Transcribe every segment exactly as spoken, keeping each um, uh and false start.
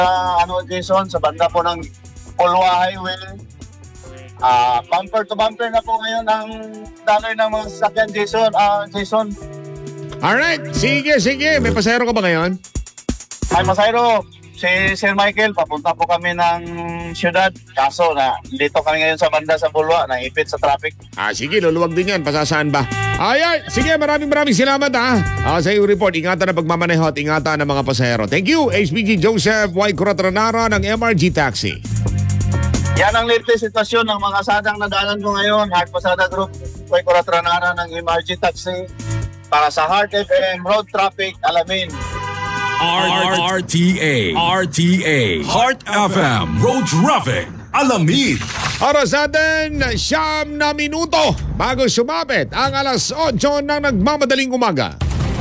ano, Jason, sa banda po ng Pulwa Highway. Ah, bumper to bumper na po ngayon ang daloy ng mga sasakyan, Jason. Ah, Jason. Alright, sige, sige. May pasahero ka ba ngayon? Hi, Masayro. Si Sir Michael, papunta po kami ng syudad. Kaso na dito kami ngayon sa banda sa Pulwa, naipit sa traffic. Ah, sige, luluwag din yan. Pasasaan ba? Ay, ay, sige, maraming maraming salamat ha. Ah, sa iyong report, ingatan na pagmamaneho at ingatan ng mga pasahero. Thank you, H B G Joseph Y. Curatranara ng M R G Taxi. Yan ang latest sitwasyon ng mga sadang nadalan ko ngayon. Heart Pasada Group, Y. Curatranara ng M R G Taxi. Para sa Heart F M Road Traffic, Alamin. R T A R T A Heart F M Road Traffic Alamin. Oras natin, siyam na minuto bago sumapit ang alas otso ng nagmamadaling umaga.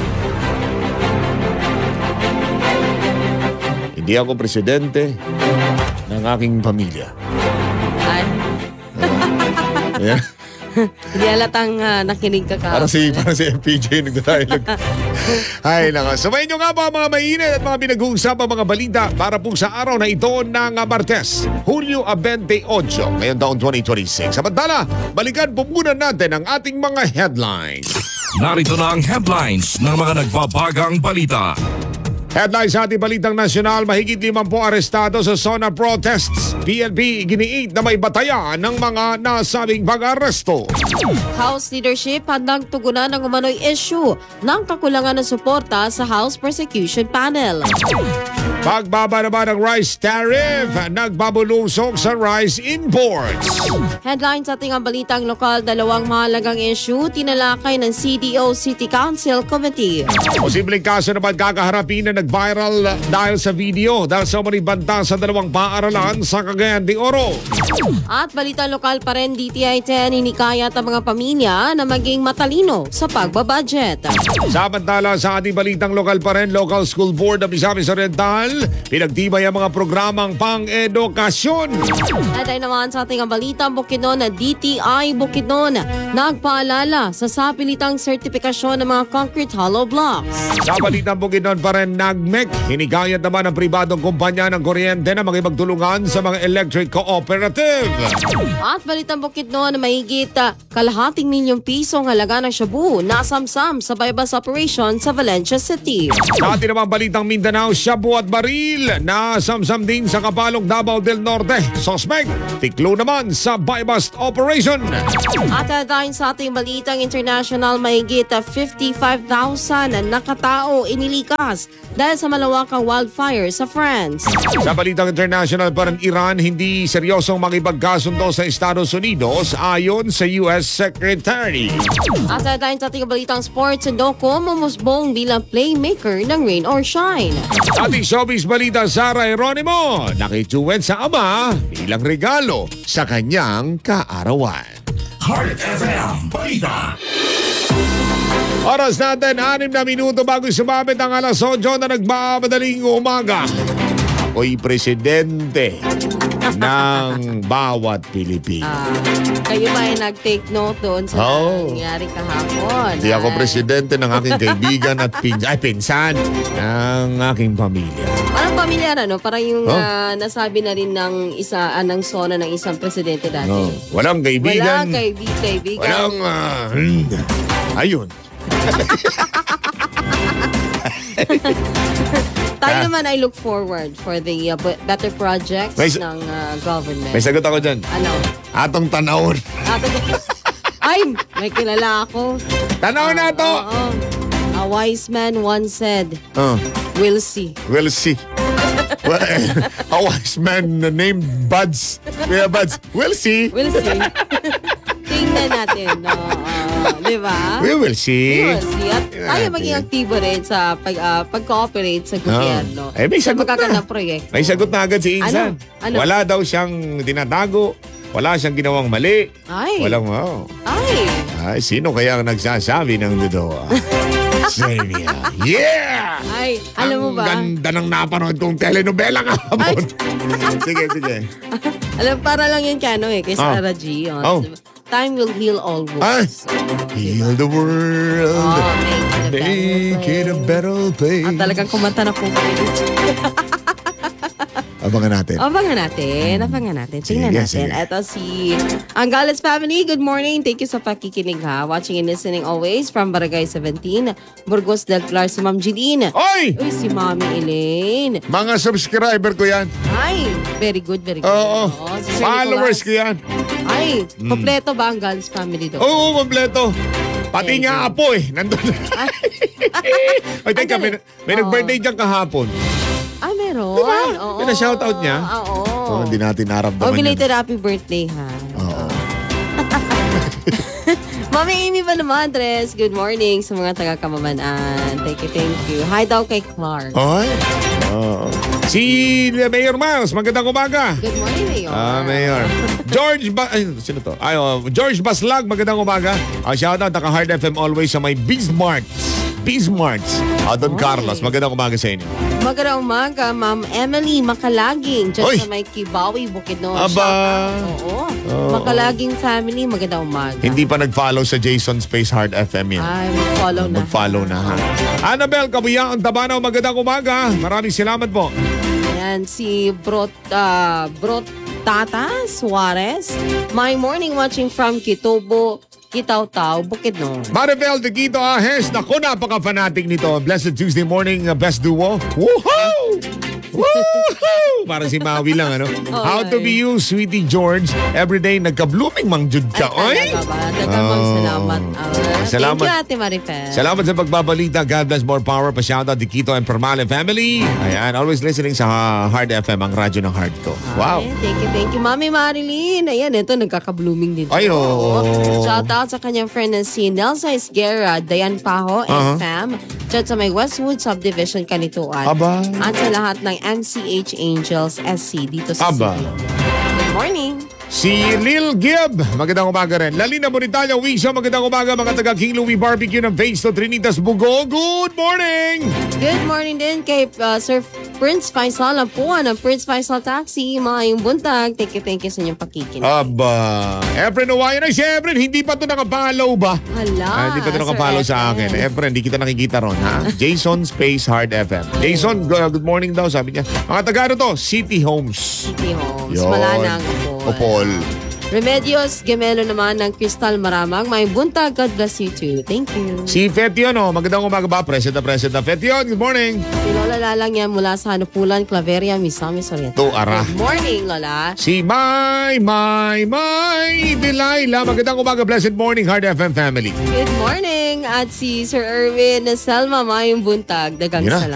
Hindi ako presidente ng aking pamilya. Ay. Yeah. Hindi halatang uh, nakinig ka ka. Para si, para si F P J nagdadialog. Ay, naka. Sabayin nyo nga po ang mga mainit at mga pinag-uusapang mga balita para po sa araw na ito ng Martes, Hulyo twenty-eight, ngayong taon twenty twenty-six. Samantala, balikan po muna natin ang ating mga headlines. Narito na ang headlines ng mga nagbabagang balita. Headlines sa ating balitang nasyonal, mahigit limampu arestado sa SONA protests. P N P giniit na may batayan ng mga nasabing pag-aresto. House leadership handang tugunan ng umano'y issue ng kakulangan ng suporta sa House Prosecution Panel. Pagbaba naman ng rice tariff, nagbabulusok sa rice imports. Headlines sa ating ang balitang lokal, dalawang mahalagang issue tinalakay ng C D O City Council Committee. Posibleng kaso naman kakaharapin na nag-viral dahil sa video dahil sa manibanta sa dalawang paaralan sa Cagayan de Oro. At balita lokal pa rin, D T I ten hinikayat ang mga pamilya na maging matalino sa pagbabudget. Samantala sa ating balitang lokal pa rin, Local School Board ng Misamis Oriental, pinagtibay ang mga programang pang-edukasyon. At ay naman sa ating balita, Bukidnon na D T I Bukidnon nagpaalala sa sapilitang sertifikasyon ng mga concrete hollow blocks. Sa balitang Bukidnon pa rin, Nagmek, hinigayat naman ang pribadong kumpanya ng kuryente na makipagtulungan sa mga electric cooperative. At balitang Bukidnon na mahigit uh, kalahating milyong piso ang halaga ng shabu nasamsam sa bypass operation sa Valencia City. Sa ating naman balitang Mindanao, shabu at baril na samsam din sa Kapalong, Davao del Norte. Suspect, tiklo naman sa bypass operation. At uh, dahil sa ating balitang international, mahigit uh, fifty-five thousand na nakatao inilikas dahil sa malawakang wildfire sa France. Sa balitang international pa rin, Iran hindi seryosong makipagkasundo sa Estados Unidos ayon sa U S Secretary. At uh, dahil sa ating balitang sports, Doko mumusbong bilang playmaker ng Rain or Shine. Ating showbiz balita, Sara Geronimo nakituwid sa ama bilang regalo sa kanyang kaarawan. Heart F M Balita. Oras natin, anim na minuto bago sumabit ang alas otso na nagmamadaling umaga. Ako'y presidente ng bawat Pilipino. Ah, kayo ba ay nag-take note doon sa Oh. nangyari kahapon? Hindi ako Ay. presidente ng aking kaibigan at pin ay, pinsan ng aking pamilya. Parang pamilyar, ano? Parang yung Oh. ah, nasabi na rin ng isa, ah, ng SONA ng isang presidente dati. No, walang kaibigan. Walang kaibi- kaibigan. Walang, ah, hmm, ayun. Tayo Ah. naman ay look forward for the uh, b- better projects May s- ng uh, government. May sagot ako dyan. Ano? Atong tanawon. Ato, ay, may kilala ako. Tanaw na to. Oo. A wise man once said, Oh, we'll see. we'll see. Well, a wise man named Buds. Yeah, Buds. We'll see. We'll see. Tingnan natin. No? Uh, di ba? We will see. We will see. At tayo natin. maging aktibo rin sa pag, uh, pag-cooperate sa gobyerno. Eh, may sa sagot na. magkakandang proyekto. May sagot na agad si Insan. Ano? Ano? Wala daw siyang tinatago. Wala siyang ginawang mali. Ay. Walang, oh. Ay. Ay, sino kaya ang nagsasabi ng totoo? Xenia. Yeah! Ay, alam mo ba? Ang ganda ng napanood kong telenovela kahapon. Sige, sige. Alam, para lang yan kay ano eh, kay Ah. Sarah G. Oh. Oh. Diba? Time will heal all Ay! wounds. Heal the world. Oh, make it a Make it a better better place. place. At talagang kumanta na po kayo. Abangan natin. Abangan natin. Abangan natin. Tingnan Sige, natin. sige. Ito si Angales family. Good morning. Thank you sa pakikinig ha. Watching and listening always from Barangay seventeen, Burgos del Pilar, si Ma'am Jeline. Oy! Uy, si Mami Elaine. Mga subscriber ko yan. Ay, very good, very good. Oo. Si Sir Followers Nicolas. ko yan. Ay, kompleto ba ang Angales family doon? Oo, kompleto. Pati Thank nga you. apo eh. Nandun. Ay, teka, may, may Oo. nag-birthday dyan kahapon. Ah, meron? Diba? Oo. Pina-shoutout niya? Ah, Oo. Oh, hindi natin Oh, naramdaman yan. belated happy birthday ha. Oo. Mami Amy Panamadres, good morning sa mga taga-Kamamanaan. Thank you, thank you. Hi daw kay Clark. Oy. Oo. Si Mayor Miles, magandang umaga. Good morning, Mayor. Ah, Mayor. George ba ay, sino to? Ay, oh, George Baslag, magandang umaga. Ah, shout out naka Hard F M always sa may Bismarck. Bismarck. Ah, Don Oy. Carlos, magandang umaga sa inyo. Magandang umaga, Ma'am Emily Makalaging. Diyan Oy. sa may Kibawi, Bukidnon. Aba. Shout out. Oo. Oo. Makalaging family, magandang umaga. Hindi pa nag-follow sa Jason Space Hard F M yan. Ay, mag-follow na. Mag-follow na ha. Annabel Kabuyang Tabanaw, magandang umaga. Maraming salamat po. Ayan, si Brot, ah, Brot Tata Suarez. My morning watching from Kitobo, Kitaw-Taw, Bukidnon. Maribel de Quito Ahes, naku, napaka-fanatic nito. Blessed Tuesday morning, uh, best duo. Woohoo! Woohoo! Parang si Maui lang, ano? How to be you, sweetie George. Everyday nagka-blooming mangjud ka. Ay, talaga ba? Dagamang Oh. salamat. Ah, Salamat. Thank you, Ate Marifel. Salamat sa pagbabalita. God bless, more power. Pa-shoutout di Quito and Permale family. Ayan, always listening sa Hard F M, ang radyo ng Hard ko. Wow. Ay, thank you, thank you. Mami Marilyn. Ayan, ito, nagkaka-blooming din. Ay, oo. Shout out sa kanyang friend na si Nelsa Esguerra, Dayan Paho, and Uh-huh. fam. Diyan sa may Westwood Subdivision, Kanituan. Aba. At sa lahat ng M C H Angels S C dito sa Aba. City. Good morning. Si Lil Gibb, magandang umaga rin. Lalina Bonitalia, Wisha, magandang umaga mga taga King Louie Barbecue ng Phase to Trinitas Bugo. Good morning! Good morning din kay uh, Sir Prince Faisal Lampuan ng Prince Faisal Taxi. Mga yung buntag. Thank you, thank you sa inyong pakikinig. Aba, Efren Uwayan. Ay, si Efren, hindi pa ito nakapalaw ba? Hala, Ah, hindi pa ito Sir nakapalaw sa Efren. akin. Efren, hindi kita nakikita ron, ha? Jason Space Hard F M. Jason, go- good morning daw, sabi niya. Mga taga ano to? City Homes. City Homes. Yun. Malanang Opol. Opol. Remedios Gemelo naman ng Crystal Maramang. May buntag. God bless you too. Thank you. Si Fetion, oh, magandang umaga ba? Present na present na. Fetion, good morning. Si Lola Lalang yan mula sa Hanupulan, Claveria, Misamis Oriental. To, ara. Good morning, Lola. Si May, May, May, Delilah. Magandang umaga, blessed morning, Hard F M family. Good morning. At si Sir Erwin Selma Mayong Buntag. Dagang Yun na. salamat.